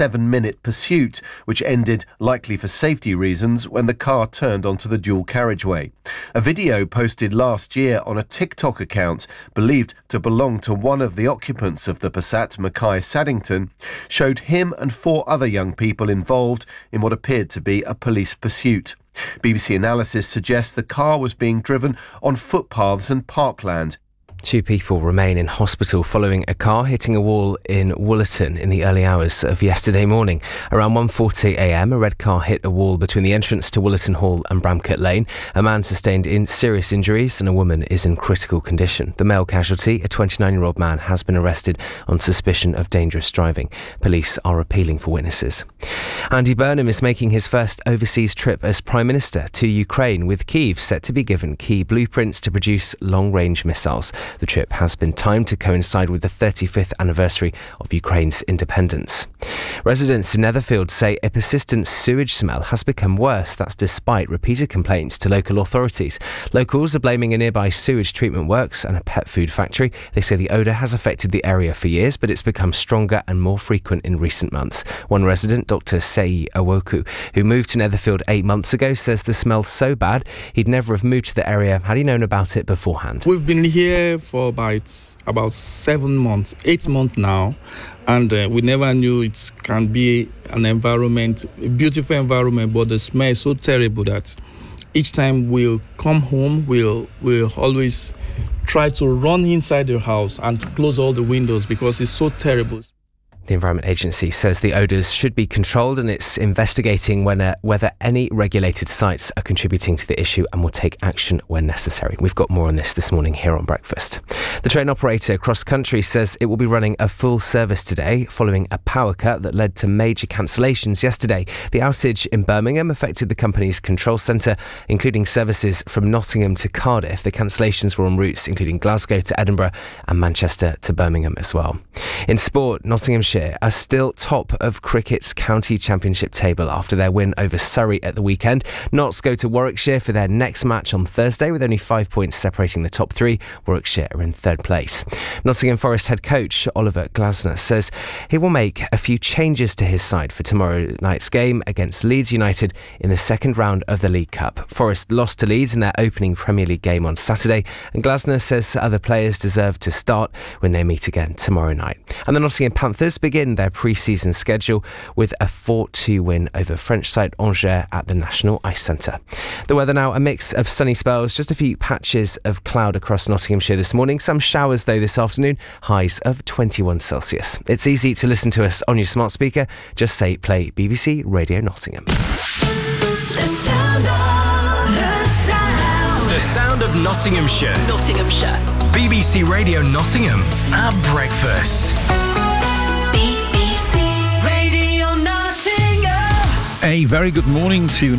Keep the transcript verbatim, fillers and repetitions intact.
seven-minute pursuit, which ended, likely for safety reasons, when the car turned onto the dual carriageway. A video posted last year on a TikTok account, believed to belong to one of the occupants of the Passat, Mackay Saddington, showed him and four other young people involved in what appeared to be a police pursuit. B B C analysis suggests the car was being driven on footpaths and parkland. Two people remain in hospital following a car hitting a wall in Woollerton in the early hours of yesterday morning. Around one forty a m, a red car hit a wall between the entrance to Woollerton Hall and Bramcote Lane. A man sustained in serious injuries and a woman is in critical condition. The male casualty, a twenty-nine-year-old man, has been arrested on suspicion of dangerous driving. Police are appealing for witnesses. Andy Burnham is making his first overseas trip as Prime Minister to Ukraine, with Kyiv set to be given key blueprints to produce long-range missiles. The trip has been timed to coincide with the thirty-fifth anniversary of Ukraine's independence. Residents in Netherfield say a persistent sewage smell has become worse. That's despite repeated complaints to local authorities. Locals are blaming a nearby sewage treatment works and a pet food factory. They say the odour has affected the area for years, but it's become stronger and more frequent in recent months. One resident, Doctor Sei Awoku, who moved to Netherfield eight months ago, says the smell's so bad he'd never have moved to the area had he known about it beforehand. We've been here for about about seven months, eight months now, and uh, we never knew it can be an environment, a beautiful environment, but the smell is so terrible that each time we'll come home, we'll we'll always try to run inside the house and close all the windows because it's so terrible. The Environment Agency says the odours should be controlled and it's investigating when, uh, whether any regulated sites are contributing to the issue and will take action when necessary. We've got more on this this morning here on Breakfast. The train operator Cross Country says it will be running a full service today following a power cut that led to major cancellations yesterday. The outage in Birmingham affected the company's control centre, including services from Nottingham to Cardiff. The cancellations were on routes including Glasgow to Edinburgh and Manchester to Birmingham as well. In sport, Nottinghamshire are still top of cricket's county championship table after their win over Surrey at the weekend. Notts go to Warwickshire for their next match on Thursday with only five points separating the top three. Warwickshire are in third place. Nottingham Forest head coach Oliver Glasner says he will make a few changes to his side for tomorrow night's game against Leeds United in the second round of the League Cup. Forest lost to Leeds in their opening Premier League game on Saturday, and Glasner says other players deserve to start when they meet again tomorrow night. And the Nottingham Panthers begin their pre-season schedule with a four two win over French side Angers at the National Ice Centre. The weather now, a mix of sunny spells, just a few patches of cloud across Nottinghamshire this morning. Some showers though this afternoon, highs of twenty-one Celsius. It's easy to listen to us on your smart speaker. Just say play B B C Radio Nottingham. The sound of, the sound. The sound of Nottinghamshire. Nottinghamshire. B B C Radio Nottingham at breakfast. B B C Radio Nottingham. A very good morning to you.